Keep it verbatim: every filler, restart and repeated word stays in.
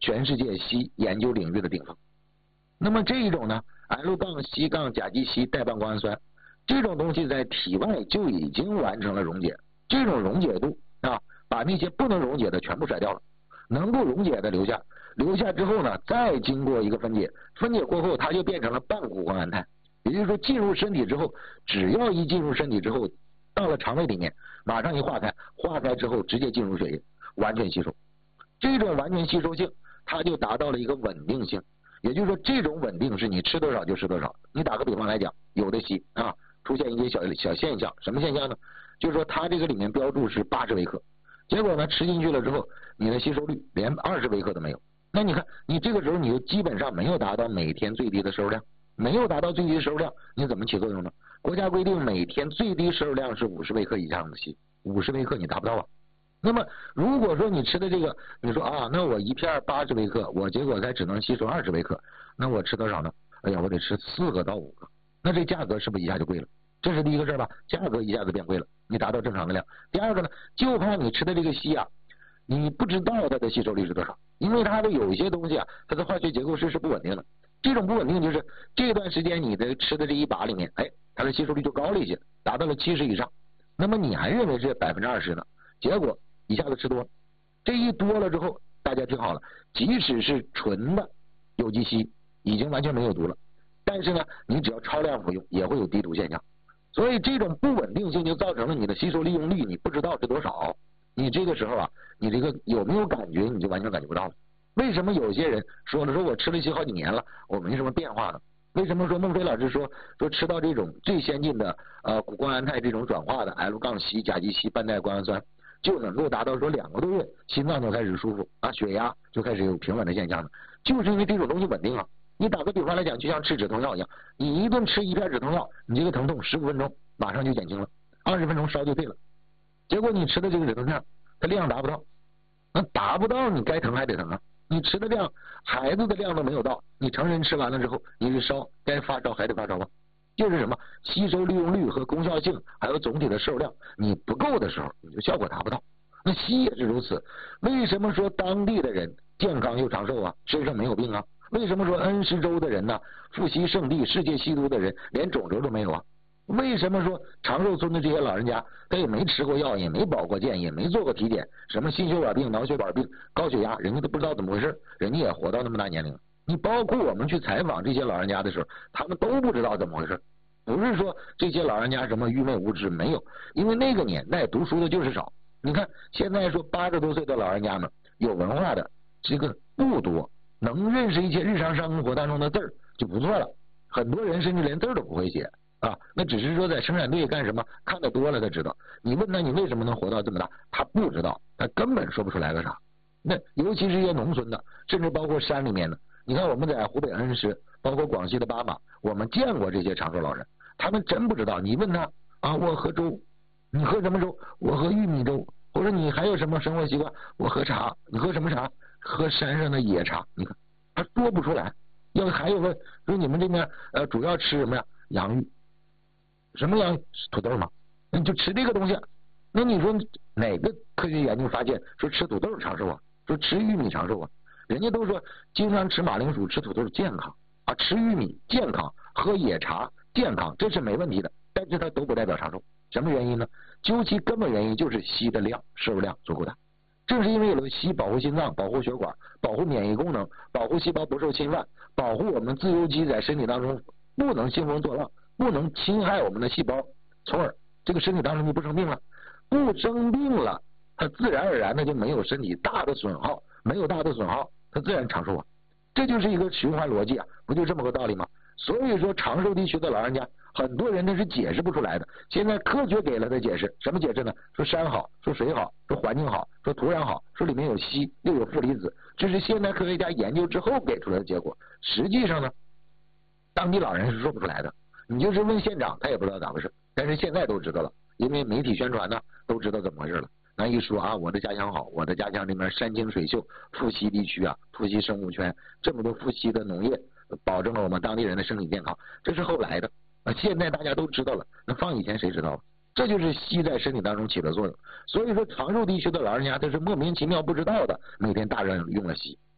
全世界硒研究领域的顶峰。那么这一种呢 L 杠硒杠甲基硒代半胱氨酸这种东西在体外就已经完成了溶解，这种溶解度啊，把那些不能溶解的全部甩掉了，能够溶解的留下，留下之后呢，再经过一个分解，分解过后它就变成了半谷胱氨肽，也就是说进入身体之后，只要一进入身体之后，到了肠胃里面，马上一化开，化开之后直接进入血液，完全吸收。这种完全吸收性，它就达到了一个稳定性，也就是说这种稳定是你吃多少就吃多少。你打个比方来讲，有的硒啊出现一些小小现象，什么现象呢？就是说它这个里面标注是八十微克，结果呢吃进去了之后，你的吸收率连二十微克都没有。那你看，你这个时候你就基本上没有达到每天最低的摄入量，没有达到最低摄入量，你怎么起作用呢？国家规定每天最低摄入量是五十微克以上的硒，五十微克你达不到啊。那么如果说你吃的这个，你说啊，那我一片八十微克，我结果才只能吸收二十微克，那我吃多少呢？哎呀，我得吃四个到五个，那这价格是不是一下就贵了？这是第一个事吧，价格一下子变贵了，你达到正常的量。第二个呢，就怕你吃的这个硒啊，你不知道它的吸收率是多少，因为它的有些东西啊，它的化学结构是是不稳定的。这种不稳定就是这段时间你的吃的这一把里面，哎，它的吸收率就高了一些，达到了七十以上，那么你还认为是百分之二十呢？结果一下子吃多了，这一多了之后，大家听好了，即使是纯的有机硒已经完全没有毒了，但是呢，你只要超量服用也会有低毒现象。所以这种不稳定性就造成了你的吸收利用率你不知道是多少，你这个时候啊，你这个有没有感觉你就完全感觉不到了。为什么有些人说了说我吃了硒好几年了，我没什么变化呢？为什么说孟非老师说说吃到这种最先进的呃谷胱氨肽这种转化的 L 杠硒甲基硒半代胱氨酸就能够达到说两个多月心脏就开始舒服啊，血压就开始有平稳的现象呢？就是因为这种东西稳定啊。你打个比方来讲，就像吃止痛药一样，你一顿吃一片止痛药，你这个疼痛十五分钟马上就减轻了，二十分钟烧就退了。结果你吃的这个止痛片，它量达不到，那达不到你该疼还得疼啊。你吃的量，孩子的量都没有到，你成人吃完了之后，你是烧该发烧还得发烧啊。就是什么吸收利用率和功效性，还有总体的摄入量，你不够的时候，你就效果达不到。那硒也是如此。为什么说当地的人健康又长寿啊，身上没有病啊？为什么说恩施州的人呢，富硒圣地世界吸毒的人连肿瘤都没有啊？为什么说长寿村的这些老人家他也没吃过药，也没保过健，也没做过体检，什么心血管病脑血管病高血压人家都不知道怎么回事，人家也活到那么大年龄了。你包括我们去采访这些老人家的时候，他们都不知道怎么回事。不是说这些老人家什么愚昧无知，没有，因为那个年代读书的就是少。你看现在说八十多岁的老人家们有文化的这个不多，能认识一些日常生活当中的字儿就不错了，很多人甚至连字儿都不会写啊，那只是说在生产队干什么看得多了他知道。你问他你为什么能活到这么大，他不知道，他根本说不出来个啥。那尤其是一些农村的，甚至包括山里面的，你看我们在湖北恩施，包括广西的巴马，我们见过这些长寿老人，他们真不知道。你问他啊，我喝粥，你喝什么粥？我喝玉米粥。或者你还有什么生活习惯？我喝茶，你喝什么茶？喝山上的野茶。你看他说不出来。要还有问说你们这边呃主要吃什么呀？洋芋。什么洋芋？土豆嘛。那你就吃这个东西。那你说哪个科学研究发现说吃土豆长寿啊？说吃玉米长寿啊？人家都说经常吃马铃薯吃土豆健康啊，吃玉米健康，喝野茶健康，这是没问题的，但是它都不代表长寿。什么原因呢？究其根本原因就是硒的量摄入量足够大。正是因为有了硒保护心脏，保护血管，保护免疫功能，保护细胞不受侵犯，保护我们自由基在身体当中不能兴风作浪，不能侵害我们的细胞，从而这个身体当中就不生病了。不生病了，它自然而然的就没有身体大的损耗，没有大的损耗，它自然长寿啊。这就是一个循环逻辑啊，不就这么个道理吗？所以说长寿地区的老人家很多人那是解释不出来的，现在科学给了的解释，什么解释呢？说山好，说水好，说环境好，说土壤好，说里面有硒又有负离子，这是现代科学家研究之后给出来的结果。实际上呢，当地老人是说不出来的，你就是问县长他也不知道咋回事，但是现在都知道了，因为媒体宣传呢都知道怎么回事了。那一说啊，我的家乡好，我的家乡这边山清水秀，富硒地区啊，富硒生物圈，这么多富硒的农业，保证了我们当地人的身体健康，这是后来的啊，现在大家都知道了，那放以前谁知道啊？这就是硒在身体当中起的作用。所以说长寿地区的老人家他是莫名其妙不知道的，每天大量用了硒。